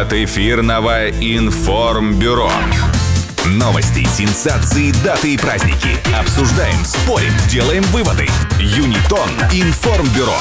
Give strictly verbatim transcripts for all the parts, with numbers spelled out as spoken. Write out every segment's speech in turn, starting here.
от эфирного информбюро. Новости, сенсации, даты и праздники. Обсуждаем, спорим, делаем выводы. Юнитон информбюро.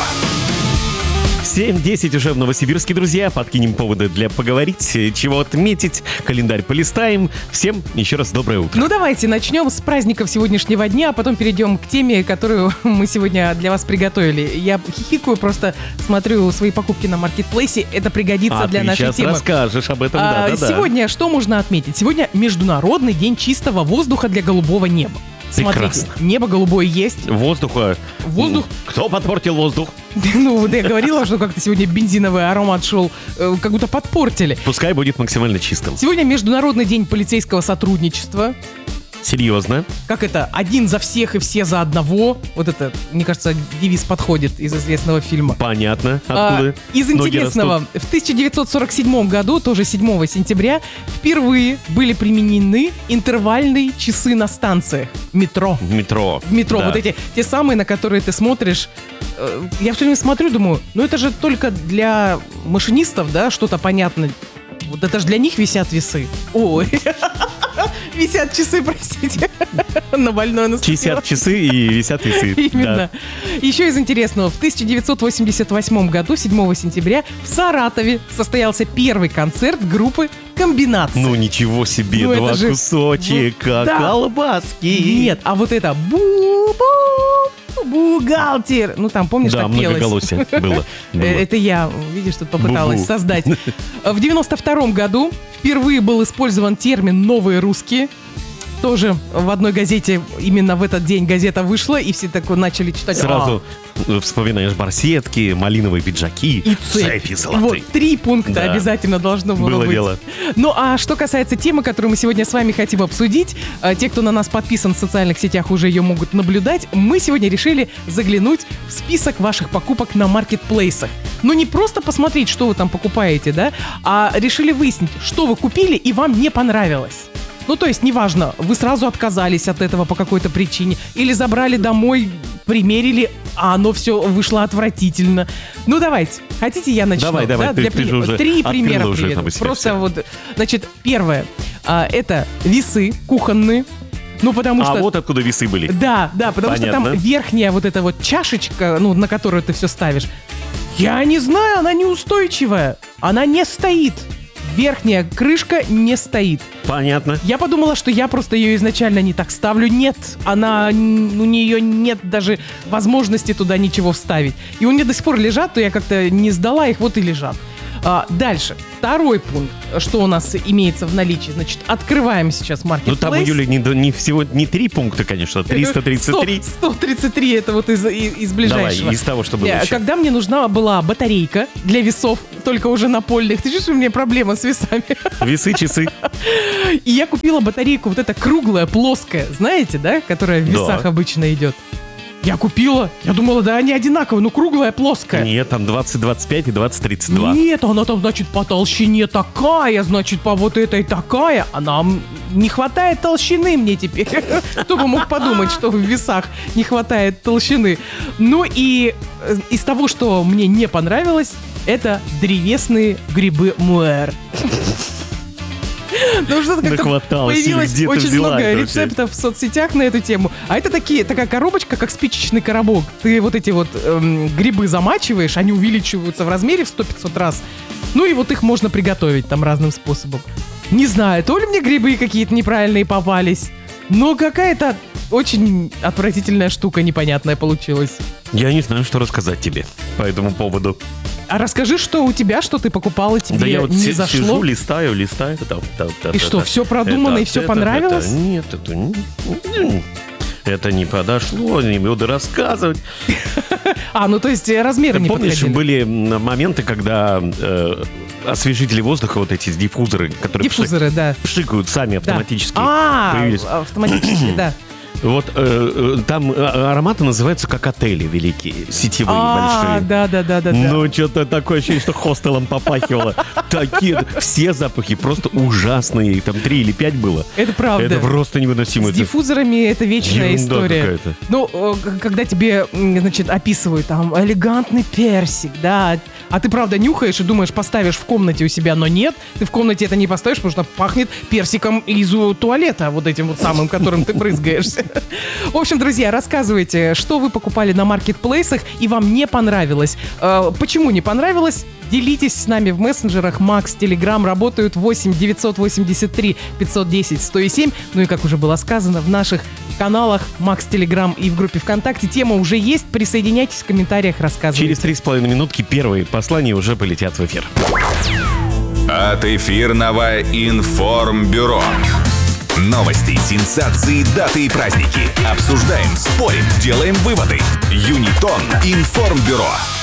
семь десять уже в Новосибирске, друзья. Подкинем поводы для поговорить, чего отметить, календарь полистаем. Всем еще раз доброе утро. Ну давайте начнем с праздников сегодняшнего дня, а потом перейдем к теме, которую мы сегодня для вас приготовили. Я хихикаю, просто смотрю свои покупки на маркетплейсе. Это пригодится а для ты нашей сейчас темы. Расскажешь об этом, а, да-да-да. Сегодня что можно отметить? Сегодня Международный день чистого воздуха для голубого неба. Смотрите, Прекрасно. небо голубое есть. Воздуха. Воздух. Кто подпортил воздух? Ну, вот я говорила, что как-то сегодня бензиновый аромат шел, э, как будто подпортили. Пускай будет максимально чистым. Сегодня Международный день полицейского сотрудничества. Серьезно? Как это? Один за всех и все за одного. Вот это, мне кажется, девиз подходит из известного фильма. Понятно. А, Откуда? из ноги интересного, растут? в тысяча девятьсот сорок седьмом году, тоже седьмого сентября, впервые были применены интервальные часы на станциях метро. В метро. В метро, Да. вот эти, те самые, на которые ты смотришь. Э, Я все время смотрю, думаю, ну это же только для машинистов, да, что-то понятно. Вот это же для них висят весы. Ой, висят часы, простите, на больное наступило. Чистят часы и висят весы. Именно. Еще из интересного. В тысяча девятьсот восемьдесят восьмом году, седьмого сентября, в Саратове состоялся первый концерт группы «Комбинация». Ну ничего себе, Ну, это два же- кусочка Да. колбаски. Нет, а вот это бу-бу, бухгалтер. Ну там, помнишь, Да, как пелось? многоголосие было. Э, было. Это я, видишь, тут попыталась Бу-бу. создать. В девяносто втором году впервые был использован термин «новые русские». Тоже в одной газете, именно в этот день газета вышла, и все так вот начали читать. Сразу вспоминаешь барсетки, малиновые пиджаки, И цепь. цепи золотые. Вот, три пункта Да. обязательно должно было, Было быть. дело. Ну, а что касается темы, которую мы сегодня с вами хотим обсудить, э, те, кто на нас подписан в социальных сетях, уже ее могут наблюдать, мы сегодня решили заглянуть в список ваших покупок на маркетплейсах. Но не просто посмотреть, что вы там покупаете, да, а решили выяснить, что вы купили и вам не понравилось. Ну, то есть, неважно, вы сразу отказались от этого по какой-то причине, или забрали домой, примерили, а оно все вышло отвратительно. Ну, давайте. Хотите, я начну? Давай, давай, Да, ты- для ты при- же уже Три открыла примера уже приведу. там у себя Просто всё. вот, значит, первое. а, это весы кухонные. Ну, потому А что... вот откуда весы были. Да, да, потому что Понятно. там верхняя вот эта вот чашечка, ну, на которую ты все ставишь, я не знаю, она неустойчивая. Она не стоит. Верхняя крышка не стоит. Понятно. Я подумала, что я просто ее изначально не так ставлю. Нет, она, н- у нее нет даже возможности туда ничего вставить. И у меня до сих пор лежат, то я как-то не сдала их, вот и лежат. А, дальше. Второй пункт, что у нас имеется в наличии. Значит, открываем сейчас Ну маркетплейс. там у Юли не, до- не всего не три пункта, конечно, триста тридцать три. сто тридцать три это вот из, из, из Давай, ближайшего. из того, что было Я- еще. Когда мне нужна была батарейка для весов, только уже напольных. Ты чувствуешь, у меня проблема с весами. Весы, часы. И я купила батарейку вот эта круглая, плоская, знаете, да, которая в Да. весах обычно идет. Я купила, я думала, да, они одинаковые, но круглая, плоская. Нет, там двадцать двадцать пять и двадцать тридцать два. Нет, она там, значит, по толщине такая, значит, по вот этой такая. А нам не хватает толщины мне теперь. Кто бы мог подумать, что в весах не хватает толщины. Ну и э, из того, что мне не понравилось, это древесные грибы муэр. Ну что-то как-то Нахваталась, появилось где ты очень взяла много это вообще? рецептов в соцсетях на эту тему. А это такие, такая коробочка, как спичечный коробок. Ты вот эти вот эм, грибы замачиваешь, они увеличиваются в размере в сто-пятьсот раз. Ну и вот их можно приготовить там разным способом. Не знаю, то ли мне грибы какие-то неправильные попались, но какая-то очень отвратительная штука непонятная получилась. Я не знаю, что рассказать тебе по этому поводу. А расскажи, что у тебя, что ты покупала, тебе Да я вот не си- зашло? сижу, листаю, листаю. Там, там, там, И что, это- все продумано это- и все это- понравилось? это- нет, это, не- не- это не подошло, не буду рассказывать. А, ну то есть э, размеры не Помнишь, подходили. были м, моменты, когда э, освежители воздуха, вот эти диффузоры, которые Диффузоры, да. пшик- пшикают сами Да. автоматически, А, появились. автоматически, да. Вот э, э, там э, ароматы называются как отели великие, сетевые А, большие. да, да, да, да. Ну, что-то такое ощущение, что хостелом попахивало. Такие, все запахи просто ужасные. Там три или пять было. Это правда. Это просто невыносимо. С Это диффузорами это вечная ерунда история. какая-то. Ну, э, к- когда тебе, м, значит, описывают там элегантный персик, да, а ты правда нюхаешь и думаешь, поставишь в комнате у себя, но нет, ты в комнате это не поставишь, потому что пахнет персиком из у туалета, вот этим вот самым, которым ты брызгаешься. В общем, друзья, рассказывайте, что вы покупали на маркетплейсах и вам не понравилось. Э, Почему не понравилось? Делитесь с нами в мессенджерах. Макс, Телеграм работают восемь девятьсот восемьдесят три пятьсот десять сто семь. Ну и, как уже было сказано, в наших каналах Макс, Телеграм и в группе ВКонтакте тема уже есть. Присоединяйтесь в комментариях, рассказывайте. Через три с половиной минутки первые послания уже полетят в эфир. От эфирного информбюро. Новости, сенсации, даты и праздники. Обсуждаем, спорим, делаем выводы. Юнитон информбюро.